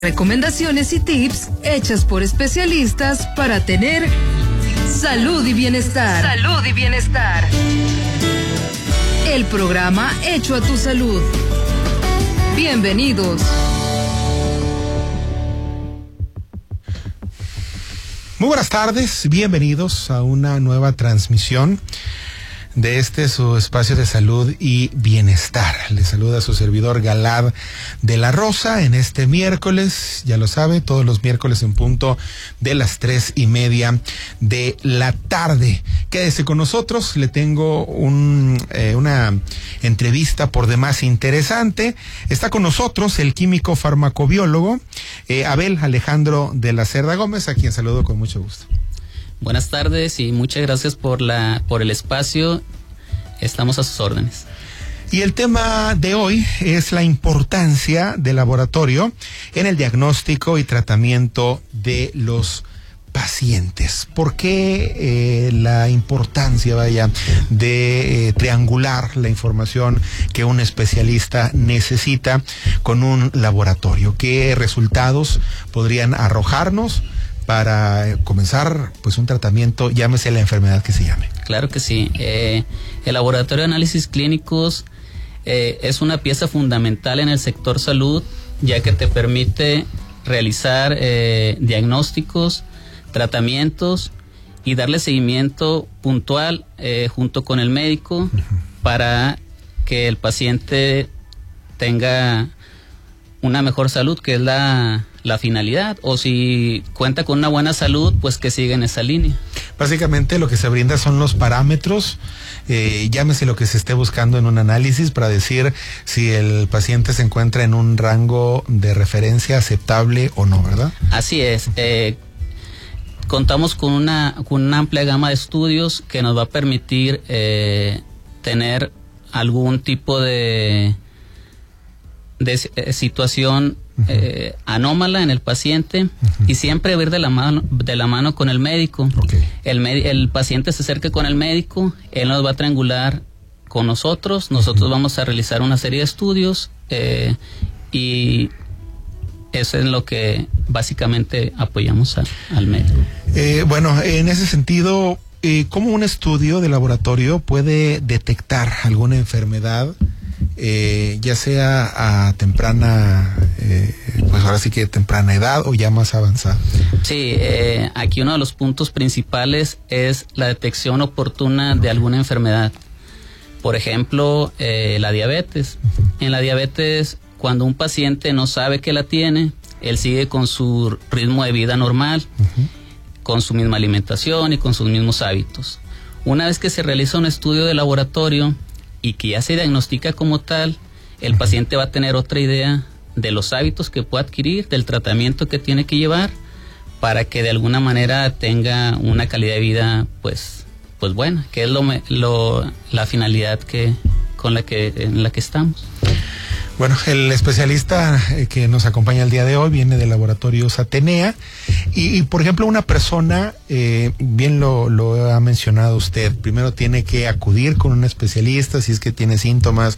Recomendaciones y tips hechas por especialistas para tener salud y bienestar. Salud y bienestar. El programa hecho a tu salud. Bienvenidos. Muy buenas tardes, bienvenidos a una nueva transmisión de su espacio de salud y bienestar. Les saluda su servidor Galad de la Rosa en este miércoles, ya lo sabe, todos los miércoles en punto de las 3:30 de la tarde. Quédese con nosotros, le tengo una entrevista por demás interesante. Está con nosotros el químico farmacobiólogo Abel Alejandro de la Cerda Gómez, a quien saludo con mucho gusto. Buenas tardes y muchas gracias por el espacio. Estamos a sus órdenes. Y el tema de hoy es la importancia del laboratorio en el diagnóstico y tratamiento de los pacientes. ¿Por qué la importancia, de triangular la información que un especialista necesita con un laboratorio? ¿Qué resultados podrían arrojarnos para comenzar un tratamiento, llámese la enfermedad que se llame? Claro que sí. El laboratorio de análisis clínicos es una pieza fundamental en el sector salud, ya que te permite realizar diagnósticos, tratamientos y darle seguimiento puntual junto con el médico para que el paciente tenga una mejor salud, que es la finalidad, o si cuenta con una buena salud, pues que siga en esa línea. Básicamente lo que se brinda son los parámetros, llámese lo que se esté buscando en un análisis para decir si el paciente se encuentra en un rango de referencia aceptable o no, ¿verdad? Así es. Contamos con una amplia gama de estudios que nos va a permitir tener algún tipo de situación anómala en el paciente y siempre ir de la mano con el médico. Okay. El paciente se acerca con el médico, él nos va a triangular con nosotros vamos a realizar una serie de estudios y eso es lo que básicamente apoyamos al médico. En ese sentido, ¿cómo un estudio de laboratorio puede detectar alguna enfermedad, ya sea a temprana, ahora sí que temprana edad o ya más avanzada? Sí, aquí uno de los puntos principales es la detección oportuna de alguna enfermedad. Por ejemplo, la diabetes. En la diabetes, cuando un paciente no sabe que la tiene, él sigue con su ritmo de vida normal, con su misma alimentación y con sus mismos hábitos. Una vez que se realiza un estudio de laboratorio y que ya se diagnostica como tal, el paciente va a tener otra idea de los hábitos que puede adquirir, del tratamiento que tiene que llevar, para que de alguna manera tenga una calidad de vida pues buena, que es la finalidad en la que estamos. Bueno, el especialista que nos acompaña el día de hoy viene de Laboratorios Atenea y por ejemplo, una persona, bien lo ha mencionado usted, primero tiene que acudir con un especialista si es que tiene síntomas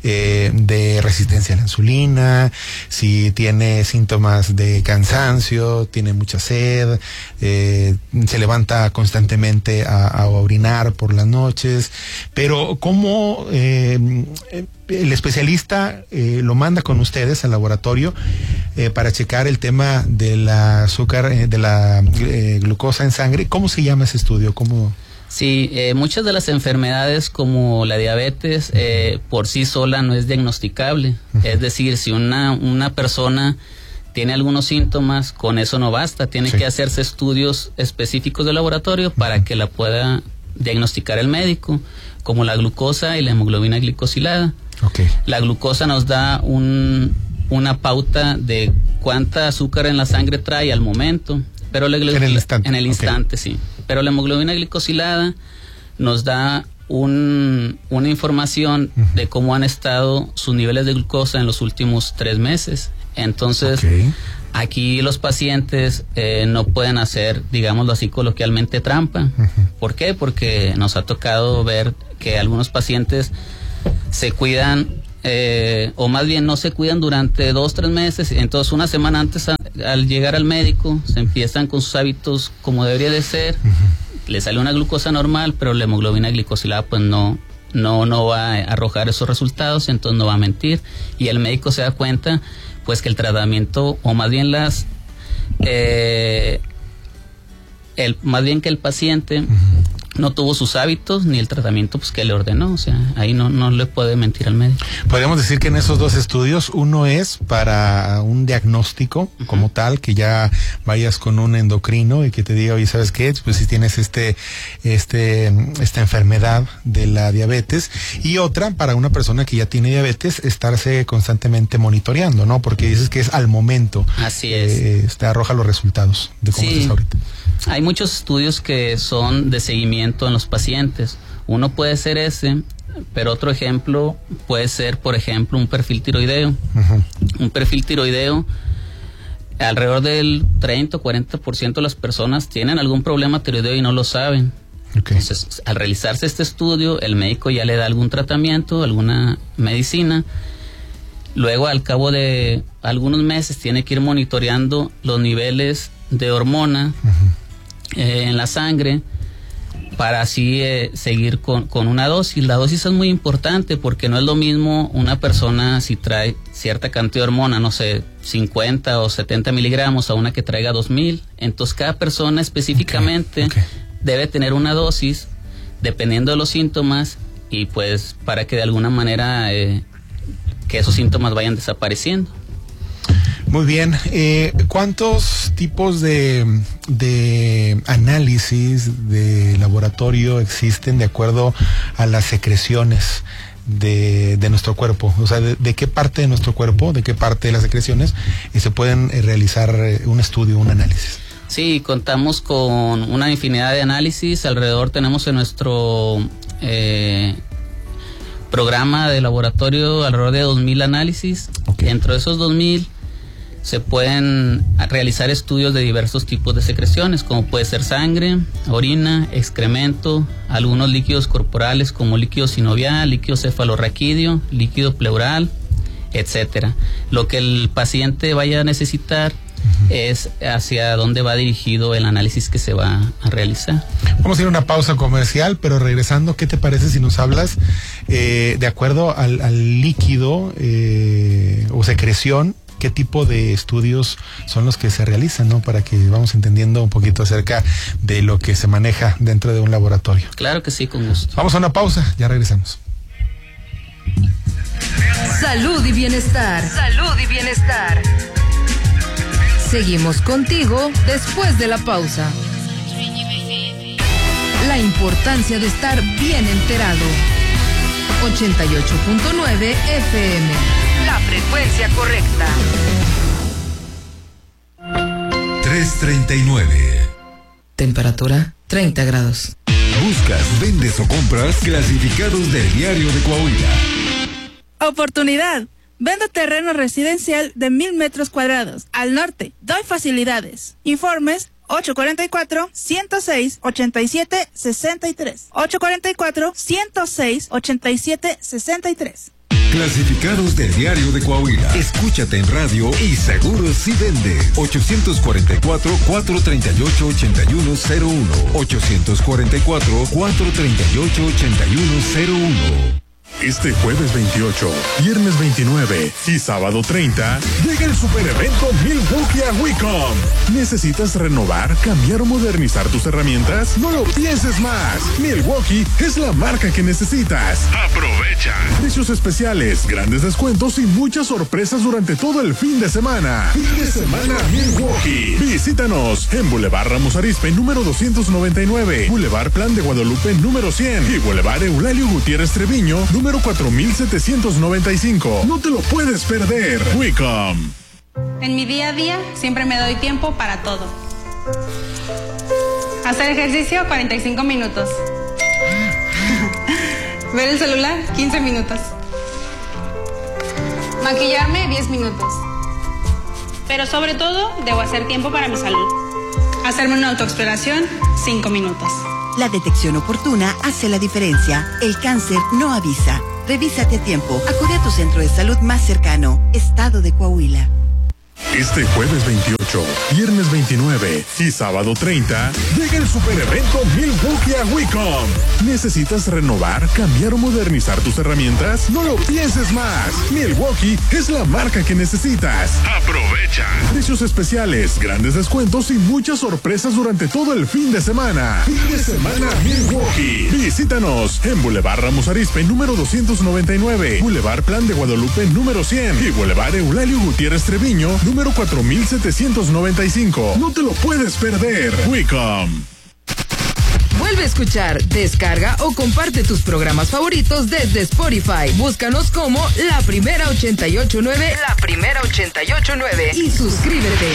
de resistencia a la insulina, si tiene síntomas de cansancio, tiene mucha sed, se levanta constantemente a orinar por las noches, pero ¿cómo el especialista lo manda con ustedes al laboratorio para checar el tema del azúcar, de la glucosa en sangre? ¿Cómo se llama ese estudio? ¿Cómo? Sí, muchas de las enfermedades como la diabetes por sí sola no es diagnosticable. Es decir, si una persona tiene algunos síntomas, con eso no basta. Tiene que hacerse estudios específicos de laboratorio para que la pueda diagnosticar el médico, como la glucosa y la hemoglobina glicosilada. Okay. La glucosa nos da una pauta de cuánta azúcar en la sangre trae al momento, pero en el instante, sí. Pero la hemoglobina glicosilada nos da una información de cómo han estado sus niveles de glucosa en los últimos 3 meses. Entonces, aquí los pacientes no pueden hacer, digámoslo así coloquialmente, trampa. ¿Por qué? Porque nos ha tocado ver que algunos pacientes se cuidan o más bien no se cuidan durante 2-3 meses, entonces una semana antes al llegar al médico se empiezan con sus hábitos como debería de ser, le sale una glucosa normal, pero la hemoglobina glicosilada pues no va a arrojar esos resultados, entonces no va a mentir, y el médico se da cuenta pues que el tratamiento, o más bien más bien que el paciente no tuvo sus hábitos ni el tratamiento pues que le ordenó, o sea, ahí no le puede mentir al médico. Podríamos decir que en esos dos estudios, uno es para un diagnóstico como tal, que ya vayas con un endocrino y que te diga, oye, ¿sabes qué? Pues si tienes esta enfermedad de la diabetes, y otra para una persona que ya tiene diabetes, estarse constantemente monitoreando, ¿no? Porque dices que es al momento. Así es. Te arroja los resultados de cómo estás ahorita. Hay muchos estudios que son de seguimiento en los pacientes. Uno puede ser ese, pero otro ejemplo puede ser, por ejemplo, un perfil tiroideo. Un perfil tiroideo, alrededor del 30 o 40% de las personas tienen algún problema tiroideo y no lo saben. Entonces, al realizarse este estudio, el médico ya le da algún tratamiento, alguna medicina. Luego, al cabo de algunos meses, tiene que ir monitoreando los niveles de hormona en la sangre para así seguir con una dosis. La dosis es muy importante porque no es lo mismo una persona si trae cierta cantidad de hormona, no sé, 50 o 70 miligramos, a una que traiga 2000. Entonces cada persona específicamente debe tener una dosis dependiendo de los síntomas, y pues para que de alguna manera que esos síntomas vayan desapareciendo. Muy bien. ¿Cuántos tipos de análisis de laboratorio existen de acuerdo a las secreciones de nuestro cuerpo? O sea, ¿de qué parte de nuestro cuerpo, de qué parte de las secreciones se pueden realizar un estudio, un análisis? Sí, contamos con una infinidad de análisis. Alrededor tenemos en nuestro programa de laboratorio alrededor de 2,000 análisis. Dentro de esos 2,000 se pueden realizar estudios de diversos tipos de secreciones, como puede ser sangre, orina, excremento, algunos líquidos corporales como líquido sinovial, líquido cefalorraquídeo, líquido pleural, etcétera. Lo que el paciente vaya a necesitar es hacia dónde va dirigido el análisis que se va a realizar. Vamos a ir a una pausa comercial, pero regresando, ¿qué te parece si nos hablas de acuerdo al líquido o secreción? ¿Qué tipo de estudios son los que se realizan, ¿no? Para que vamos entendiendo un poquito acerca de lo que se maneja dentro de un laboratorio. Claro que sí, con gusto. Vamos a una pausa, ya regresamos. Salud y bienestar. Salud y bienestar. Seguimos contigo después de la pausa. La importancia de estar bien enterado. 88.9 FM. La frecuencia correcta. 3:39. Temperatura 30 grados. Buscas, vendes o compras clasificados del Diario de Coahuila. Oportunidad. Vendo terreno residencial de 1,000 metros cuadrados. Al norte. Doy facilidades. Informes 844-106-8763. 844-106-8763. Clasificados del Diario de Coahuila. Escúchate en radio y seguro si vende. 844-438-8101. 844-438-8101. Este jueves 28, viernes 29 y sábado 30 llega el superevento Milwaukee a Wicom. ¿Necesitas renovar, cambiar o modernizar tus herramientas? No lo pienses más. Milwaukee es la marca que necesitas. Aprovecha. Precios especiales, grandes descuentos y muchas sorpresas durante todo el fin de semana. Fin de semana Milwaukee. Visítanos en Boulevard Ramos Arizpe número 299, Boulevard Plan de Guadalupe número 100 y Boulevard Eulalio Gutiérrez Treviño número 4795. No te lo puedes perder. Wicom. En mi día a día siempre me doy tiempo para todo. Hacer ejercicio 45 minutos. Ver el celular 15 minutos. Maquillarme 10 minutos. Pero sobre todo debo hacer tiempo para mi salud. Hacerme una autoexploración 5 minutos. La detección oportuna hace la diferencia. El cáncer no avisa. Revísate a tiempo. Acude a tu centro de salud más cercano. Estado de Coahuila. Este jueves 28, viernes 29 y sábado 30 llega el super evento Milwaukee a WeCom. ¿Necesitas renovar, cambiar o modernizar tus herramientas? No lo pienses más. Milwaukee es la marca que necesitas. Aprovecha. Precios especiales, grandes descuentos y muchas sorpresas durante todo el fin de semana. Fin de semana Milwaukee. Visítanos en Boulevard Ramos Arizpe número 299, Boulevard Plan de Guadalupe número 100 y Boulevard Eulalio Gutiérrez Treviño número 4795. No te lo puedes perder. WeCom. Vuelve a escuchar, descarga o comparte tus programas favoritos desde Spotify. Búscanos como La Primera 889, La Primera 889 y suscríbete.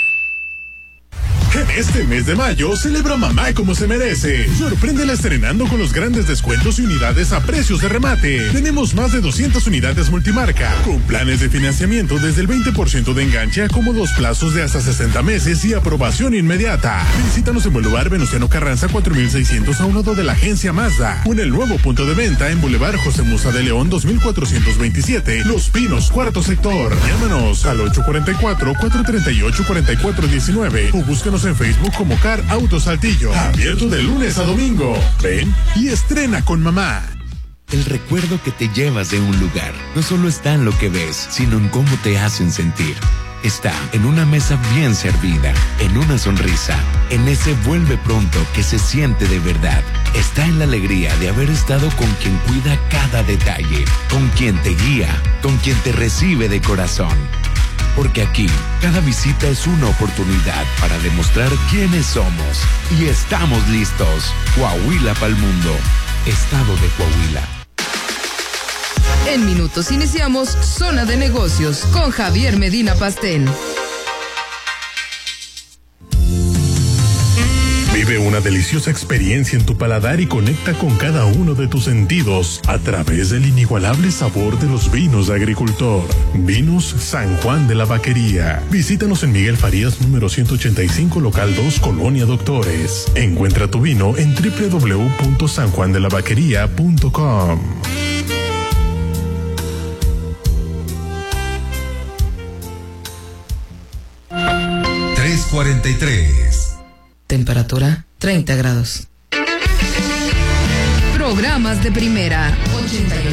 En este mes de mayo, celebra mamá como se merece. Sorpréndela estrenando con los grandes descuentos y unidades a precios de remate. Tenemos más de 200 unidades multimarca, con planes de financiamiento desde el 20% de enganche a cómodos plazos de hasta 60 meses y aprobación inmediata. Visítanos en Boulevard Venustiano Carranza 4600 a un lado de la agencia Mazda. O en el nuevo punto de venta en Boulevard José Musa de León 2427, Los Pinos, cuarto sector. Llámanos al 844-438-4419 o búscanos en Facebook como Car Auto Saltillo. Abierto de lunes a domingo. Ven y estrena con mamá. El recuerdo que te llevas de un lugar no solo está en lo que ves, sino en cómo te hacen sentir. Está en una mesa bien servida, en una sonrisa, en ese vuelve pronto que se siente de verdad. Está en la alegría de haber estado con quien cuida cada detalle, con quien te guía, con quien te recibe de corazón. Porque aquí, cada visita es una oportunidad para demostrar quiénes somos. Y estamos listos. Coahuila pa'l mundo. Estado de Coahuila. En minutos iniciamos Zona de Negocios con Javier Medina Pastén. Vive una deliciosa experiencia en tu paladar y conecta con cada uno de tus sentidos a través del inigualable sabor de los vinos de agricultor. Vinos San Juan de la Vaquería. Visítanos en Miguel Farías número 185, local 2, Colonia Doctores. Encuentra tu vino en www.sanjuandelavaquería.com. 3:43. Temperatura 30 grados. Programas de primera 88.9.